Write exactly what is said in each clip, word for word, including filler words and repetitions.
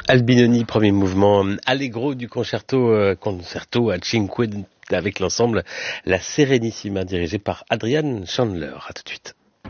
Albinoni, premier mouvement allegro du concerto, euh, concerto à cinque avec l'ensemble La Serenissima dirigé par Adrian Chandler. À tout de suite.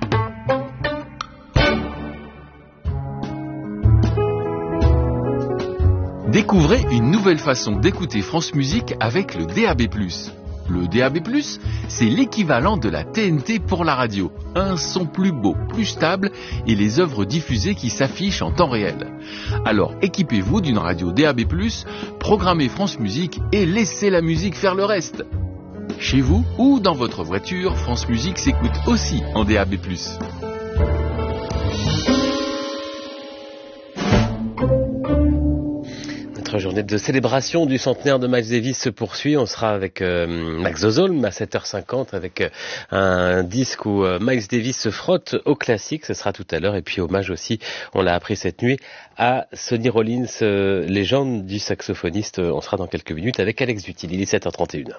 Découvrez une nouvelle façon d'écouter France Musique avec le D A B plus. Le D A B plus, c'est l'équivalent de la T N T pour la radio. Un son plus beau, plus stable et les œuvres diffusées qui s'affichent en temps réel. Alors équipez-vous d'une radio D A B plus, programmez France Musique et laissez la musique faire le reste. Chez vous ou dans votre voiture, France Musique s'écoute aussi en D A B plus. Notre journée de célébration du centenaire de Miles Davis se poursuit. On sera avec euh, Max Zozolm à sept heures cinquante avec euh, un disque où euh, Miles Davis se frotte au classique. Ce sera tout à l'heure. Et puis hommage aussi, on l'a appris cette nuit, à Sonny Rollins, euh, légende du saxophoniste. On sera dans quelques minutes avec Alex Dutil. Il est sept heures trente et une.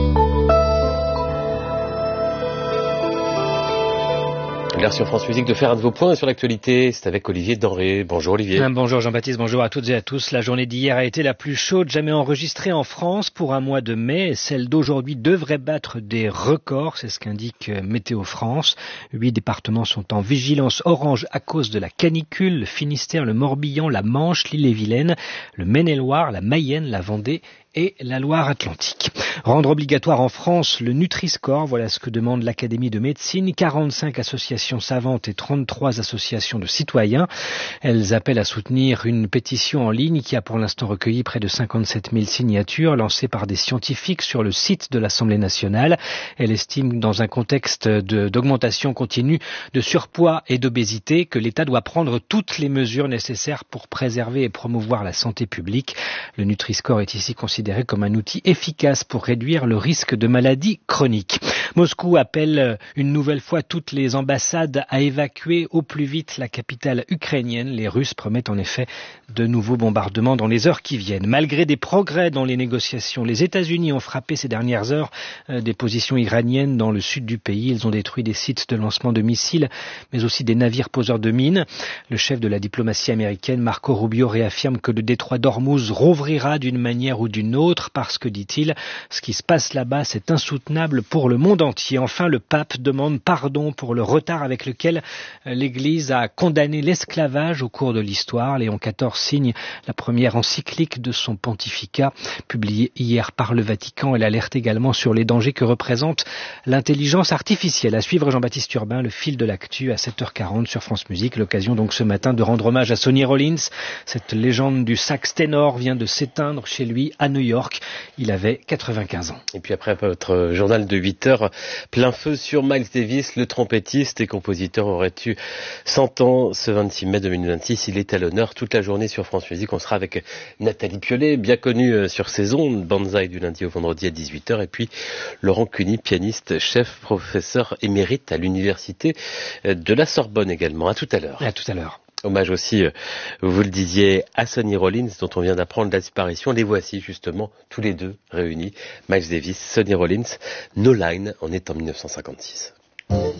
L'heure sur France Musique de faire un de vos points sur l'actualité, c'est avec Olivier Denré. Bonjour Olivier. Bonjour Jean-Baptiste, bonjour à toutes et à tous. La journée d'hier a été la plus chaude jamais enregistrée en France pour un mois de mai. Celle d'aujourd'hui devrait battre des records, c'est ce qu'indique Météo France. Huit départements sont en vigilance orange à cause de la canicule. Le Finistère, le Morbihan, la Manche, l'Ille-et-Vilaine, le Maine-et-Loire, la Mayenne, la Vendée et la Loire-Atlantique. Rendre obligatoire en France le Nutri-Score, voilà ce que demande l'Académie de médecine. quarante-cinq associations savantes et trente-trois associations de citoyens. Elles appellent à soutenir une pétition en ligne qui a pour l'instant recueilli près de cinquante-sept mille signatures lancées par des scientifiques sur le site de l'Assemblée nationale. Elle estime dans un contexte de, d'augmentation continue de surpoids et d'obésité que l'État doit prendre toutes les mesures nécessaires pour préserver et promouvoir la santé publique. Le Nutri-Score est ici considéré comme un outil efficace pour réduire le risque de maladies chroniques. Moscou appelle une nouvelle fois toutes les ambassades à évacuer au plus vite la capitale ukrainienne. Les Russes promettent en effet de nouveaux bombardements dans les heures qui viennent. Malgré des progrès dans les négociations, les États-Unis ont frappé ces dernières heures des positions iraniennes dans le sud du pays. Ils ont détruit des sites de lancement de missiles, mais aussi des navires poseurs de mines. Le chef de la diplomatie américaine, Marco Rubio, réaffirme que le détroit d'Ormuz rouvrira d'une manière ou d'une autre parce que, dit-il, ce qui se passe là-bas, c'est insoutenable pour le monde entier. Enfin, le pape demande pardon pour le retard avec lequel l'Église a condamné l'esclavage au cours de l'histoire. Léon quatorze signe la première encyclique de son pontificat, publiée hier par le Vatican. Elle alerte également sur les dangers que représente l'intelligence artificielle. À suivre, Jean-Baptiste Urbain, le fil de l'actu à sept heures quarante sur France Musique. L'occasion donc ce matin de rendre hommage à Sonny Rollins. Cette légende du sax ténor vient de s'éteindre chez lui à New York. Il avait quatre-vingt-quinze ans. Et puis après votre journal de huit heures, plein feu sur Miles Davis, le trompettiste et compositeur aurait eu cent ans ce vingt-six mai deux mille vingt-six. Il est à l'honneur toute la journée sur France Musique. On sera avec Nathalie Piolet, bien connue sur ses ondes, Banzai du lundi au vendredi à dix-huit heures. Et puis Laurent Cuny, pianiste, chef, professeur émérite à l'université de la Sorbonne également. À tout à l'heure. À tout à l'heure. Hommage aussi, vous le disiez, à Sonny Rollins, dont on vient d'apprendre la disparition. Les voici justement, tous les deux réunis. Miles Davis, Sonny Rollins, No Line, on est en mille neuf cent cinquante-six.